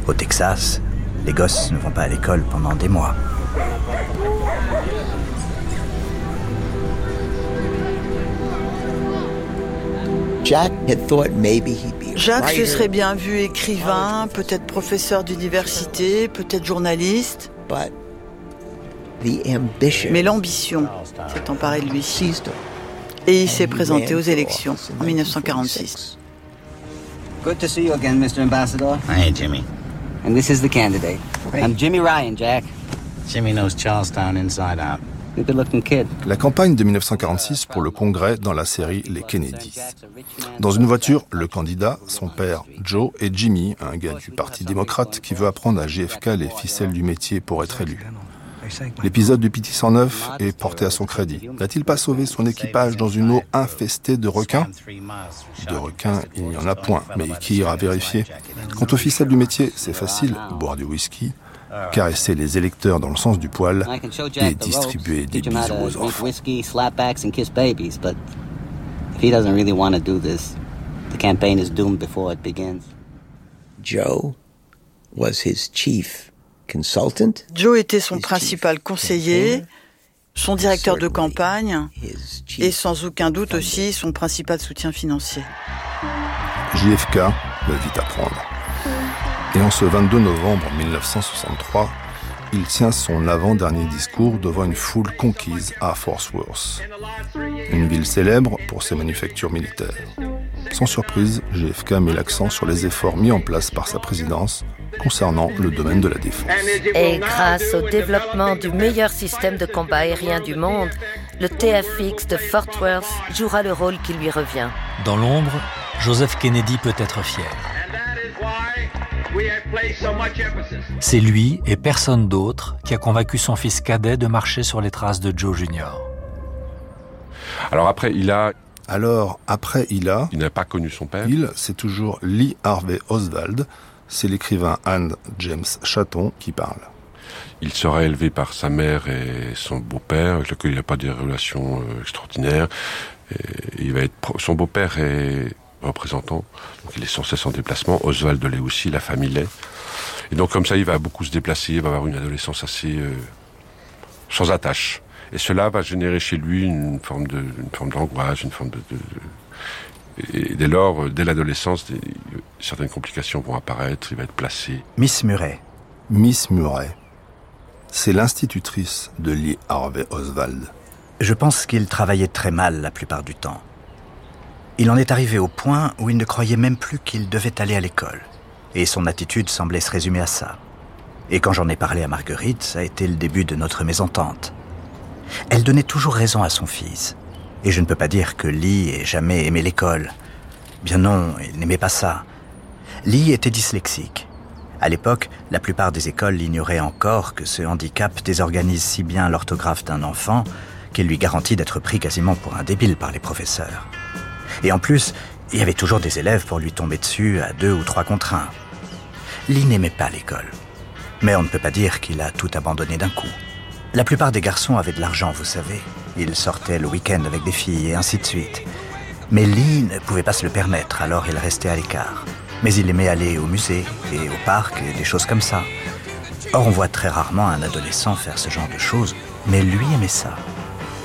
Au Texas, les gosses ne vont pas à l'école pendant des mois. Jacques se serait bien vu écrivain, peut-être professeur d'université, peut-être journaliste. Mais l'ambition s'est emparée de lui. Et il s'est présenté aux élections en 1946. Good to see you again, Mr. Ambassador. Hey, Jimmy. And this is the candidate. I'm Jimmy Ryan, Jack. Jimmy knows Charlestown inside out. A good-looking kid. La campagne de 1946 pour le Congrès dans la série Les Kennedys. Dans une voiture, le candidat, son père Joe et Jimmy, un gars du Parti démocrate qui veut apprendre à JFK les ficelles du métier pour être élu. L'épisode du Petit 109 est porté à son crédit. N'a-t-il pas sauvé son équipage dans une eau infestée de requins ? De requins, il n'y en a point, mais qui ira vérifier ? Quant aux ficelles du métier, c'est facile, boire du whisky, caresser les électeurs dans le sens du poil et distribuer des bisous aux enfants. Joe was his chief consultant. Joe était son principal conseiller, son directeur de campagne et sans aucun doute aussi son principal soutien financier. JFK va vite apprendre. Et en ce 22 novembre 1963, il tient son avant-dernier discours devant une foule conquise à Fort Worth, une ville célèbre pour ses manufactures militaires. Sans surprise, JFK met l'accent sur les efforts mis en place par sa présidence concernant le domaine de la défense. Et grâce au développement du meilleur système de combat aérien du monde, le TFX de Fort Worth jouera le rôle qui lui revient. Dans l'ombre, Joseph Kennedy peut être fier. C'est lui et personne d'autre qui a convaincu son fils cadet de marcher sur les traces de Joe Jr. Alors après, il n'a pas connu son père. C'est toujours Lee Harvey Oswald. C'est l'écrivain Anne James Chatton qui parle. Il sera élevé par sa mère et son beau-père, avec lequel il n'a pas des relations extraordinaires. Et son beau-père est représentant, donc il est sans cesse en déplacement. Oswald l'est aussi, la famille l'est. Et donc comme ça, il va beaucoup se déplacer, il va avoir une adolescence assez sans attache. Et cela va générer chez lui une forme d'angoisse, une forme de et dès lors, dès l'adolescence, certaines complications vont apparaître, il va être placé. Miss Murray, c'est l'institutrice de Lee Harvey Oswald. Je pense qu'il travaillait très mal la plupart du temps. Il en est arrivé au point où il ne croyait même plus qu'il devait aller à l'école. Et son attitude semblait se résumer à ça. Et quand j'en ai parlé à Marguerite, ça a été le début de notre mésentente. Elle donnait toujours raison à son fils. Et je ne peux pas dire que Lee ait jamais aimé l'école. Bien non, il n'aimait pas ça. Lee était dyslexique. À l'époque, la plupart des écoles ignoraient encore que ce handicap désorganise si bien l'orthographe d'un enfant qu'il lui garantit d'être pris quasiment pour un débile par les professeurs. Et en plus, il y avait toujours des élèves pour lui tomber dessus à 2 ou 3 contre 1. Lee n'aimait pas l'école. Mais on ne peut pas dire qu'il a tout abandonné d'un coup. La plupart des garçons avaient de l'argent, vous savez. Ils sortaient le week-end avec des filles et ainsi de suite. Mais Lee ne pouvait pas se le permettre, alors il restait à l'écart. Mais il aimait aller au musée et au parc et des choses comme ça. Or, on voit très rarement un adolescent faire ce genre de choses, mais lui aimait ça.